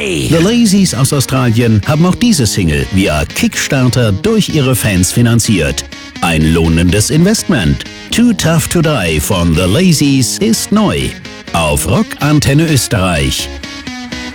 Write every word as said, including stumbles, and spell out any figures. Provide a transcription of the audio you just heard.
Die! The Lazies aus Australien haben auch diese Single via Kickstarter durch ihre Fans finanziert. Ein lohnendes Investment. Too Tough to Die von The Lazies ist neu. Auf Rock Antenne Österreich.